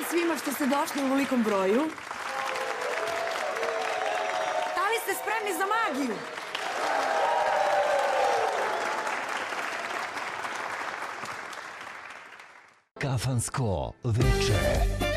svima što ste došli u velikom broju. Da li ste spremni za magiju? Kafansko veče.